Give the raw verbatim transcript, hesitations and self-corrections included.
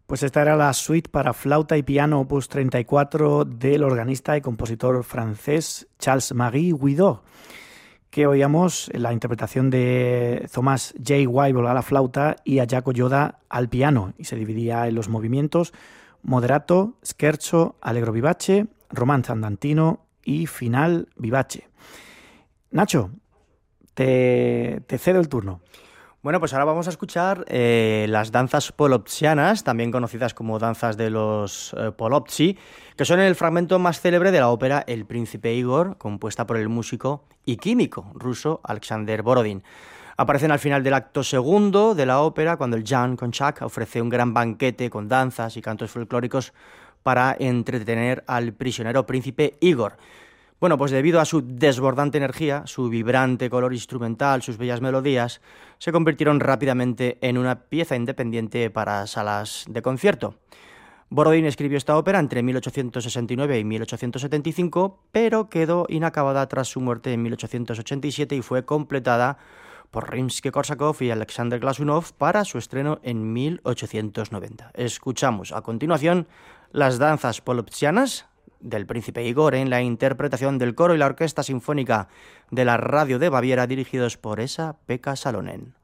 Pues esta era la suite para flauta y piano opus treinta y cuatro del organista y compositor francés Charles-Marie Guidot, que oíamos en la interpretación de Thomas J. Weibull a la flauta y a Jaco Yoda al piano, y se dividía en los movimientos moderato, scherzo, allegro vivace, romanzo andantino y final vivace. Nacho, te, te cedo el turno. Bueno, pues ahora vamos a escuchar eh, las danzas polopsianas, también conocidas como danzas de los eh, Polopsi, que son el fragmento más célebre de la ópera El Príncipe Igor, compuesta por el músico y químico ruso Alexander Borodin. Aparecen al final del acto segundo de la ópera, cuando el Jan Konchak ofrece un gran banquete con danzas y cantos folclóricos para entretener al prisionero príncipe Igor. Bueno, pues debido a su desbordante energía, su vibrante color instrumental, sus bellas melodías, se convirtieron rápidamente en una pieza independiente para salas de concierto. Borodin escribió esta ópera entre mil ochocientos sesenta y nueve y mil ochocientos setenta y cinco, pero quedó inacabada tras su muerte en mil ochocientos ochenta y siete y fue completada por Rimsky-Korsakov y Alexander Glazunov para su estreno en mil ochocientos noventa. Escuchamos a continuación las danzas polopsianas del Príncipe Igor en la interpretación del coro y la Orquesta Sinfónica de la Radio de Baviera, dirigidos por Esa-Pekka Salonen.